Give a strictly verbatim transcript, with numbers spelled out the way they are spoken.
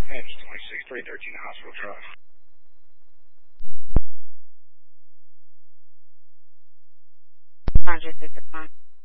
It's twenty-six three thirteen Hospital Drive. Conjure six upon.